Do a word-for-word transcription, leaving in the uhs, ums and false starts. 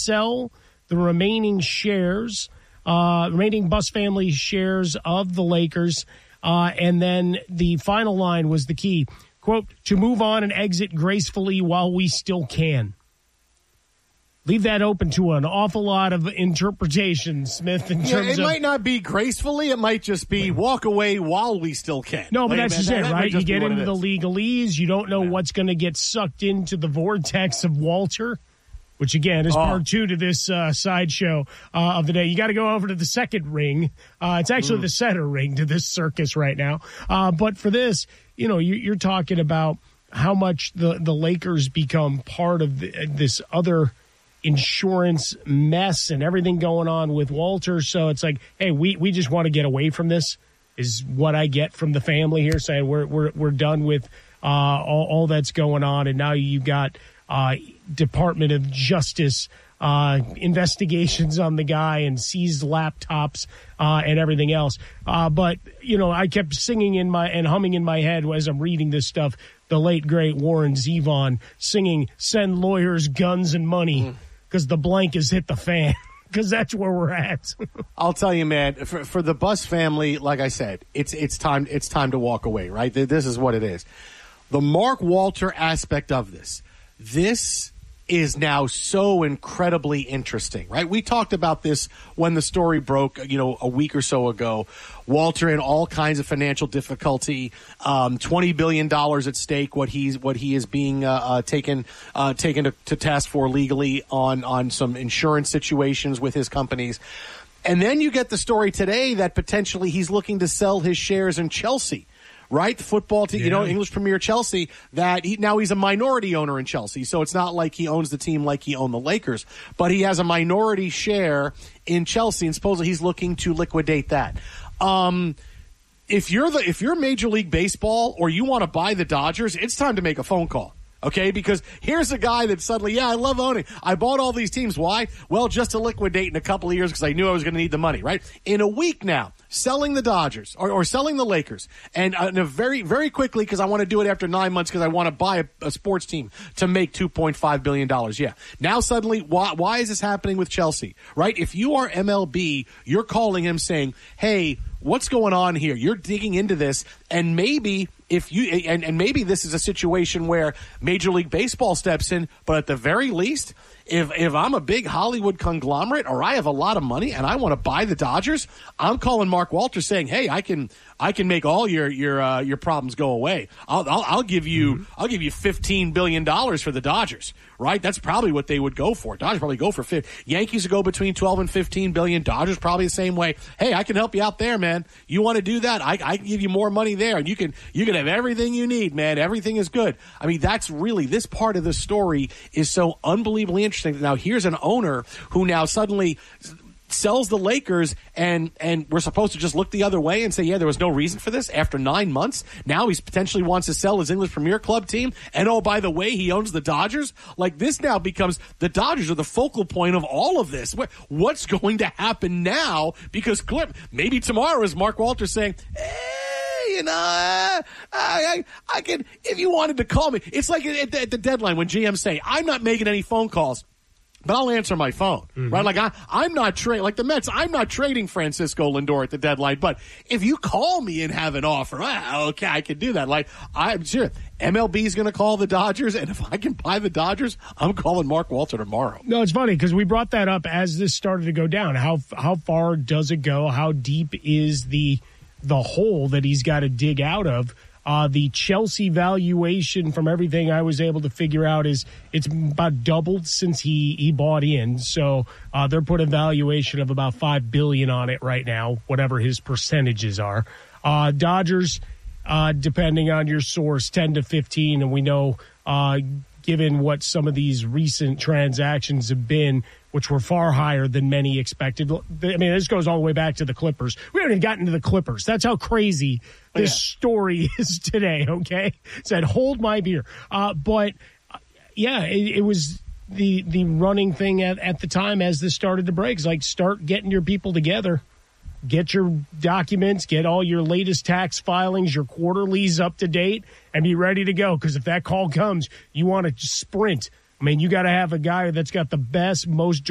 sell the remaining shares, uh, remaining Buss family shares of the Lakers. Uh, and then the final line was the key, quote, to move on and exit gracefully while we still can. Leave that open to an awful lot of interpretation, Smith, in yeah, terms it of... might not be gracefully. It might just be walk away while we still can. No, but like, that's man, just that, it, that right? You get into the legalese. You don't know yeah. what's going to get sucked into the vortex of Walter, which, again, is oh. part two to this uh, sideshow uh, of the day. You got to go over to the second ring. Uh, it's actually mm. the center ring to this circus right now. Uh, but for this, you know, you, you're talking about how much the, the Lakers become part of the, this other insurance mess and everything going on with Walter. So it's like, hey, we, we just want to get away from this, is what I get from the family here, saying we're we're we're done with uh, all, all that's going on, and now you got uh, Department of Justice uh, investigations on the guy and seized laptops uh, and everything else. Uh, but you know, I kept singing in my and humming in my head as I'm reading this stuff. The late great Warren Zevon singing "Send lawyers, guns, and money." Mm. Because the blank has hit the fan, because that's where we're at. I'll tell you, man. For, for the Buss family, like I said, it's it's time it's time to walk away. Right? This is what it is. The Mark Walter aspect of this. This is now so incredibly interesting, right? We talked about this when the story broke, you know, a week or so ago. Walter in all kinds of financial difficulty, um, twenty billion dollars at stake, what he's what he is being uh, uh, taken uh, taken to, to task for legally on, on some insurance situations with his companies. And then you get the story today that potentially he's looking to sell his shares in Chelsea. Right, the football team, yeah. you know, English Premier Chelsea, that he, now he's a minority owner in Chelsea. So it's not like he owns the team like he owned the Lakers, but he has a minority share in Chelsea, and supposedly he's looking to liquidate that. Um, if you're the if you're Major League Baseball or you want to buy the Dodgers, it's time to make a phone call. Okay, because here's a guy that suddenly, yeah, I love owning. I bought all these teams. Why? Well, just to liquidate in a couple of years because I knew I was going to need the money, right? In a week now, selling the Dodgers or, or selling the Lakers, and uh, in a very, very quickly, because I want to do it after nine months because I want to buy a, a sports team to make two point five billion dollars. Yeah. Now suddenly, why, why is this happening with Chelsea, right? If you are M L B, you're calling him saying, hey, what's going on here? You're digging into this, and maybe if you and, and maybe this is a situation where Major League Baseball steps in, but at the very least, if if I'm a big Hollywood conglomerate or I have a lot of money and I want to buy the Dodgers, I'm calling Mark Walter saying, "Hey, I can I can make all your your uh, your problems go away. I'll I'll, I'll give you mm-hmm. I'll give you fifteen billion dollars for the Dodgers." Right? That's probably what they would go for. Dodgers probably go for fifty. Yankees would go between twelve and fifteen billion. Dodgers probably the same way. Hey, I can help you out there, man. You want to do that? I, I can give you more money there, and you can you can have everything you need, man. Everything is good. I mean, that's really this part of the story is so unbelievably interesting. Now, here's an owner who now suddenly sells the Lakers, and and we're supposed to just look the other way and say, yeah, there was no reason for this after nine months. Now he potentially wants to sell his English Premier Club team, and oh, by the way, he owns the Dodgers. Like, this now becomes the Dodgers are the focal point of all of this. What's going to happen now? Because maybe tomorrow is Mark Walter saying, hey, you know, uh, I, I can, if you wanted to call me. It's like at the, at the deadline when G Ms say, I'm not making any phone calls, but I'll answer my phone, mm-hmm. right? Like, I, I'm not trading, like the Mets, I'm not trading Francisco Lindor at the deadline, but if you call me and have an offer, well, okay, I can do that. Like, I'm sure M L B is going to call the Dodgers, and if I can buy the Dodgers, I'm calling Mark Walter tomorrow. No, it's funny because we brought that up as this started to go down. How how far does it go? How deep is the the hole that he's got to dig out of? Uh, the Chelsea valuation, from everything I was able to figure out, is it's about doubled since he, he bought in. So uh, they're putting a valuation of about five billion dollars on it right now, whatever his percentages are. Uh, Dodgers, uh, depending on your source, ten to fifteen, and we know, uh, given what some of these recent transactions have been, which were far higher than many expected. I mean, this goes all the way back to the Clippers. We haven't even gotten to the Clippers. That's how crazy this yeah. story is today, okay? It said, hold my beer. Uh, but, uh, yeah, it, it was the the running thing at, at the time as this started to break. It's like, start getting your people together. Get your documents, get all your latest tax filings, your quarterlies up to date, and be ready to go. Because if that call comes, you want to sprint. I mean, you got to have a guy that's got the best, most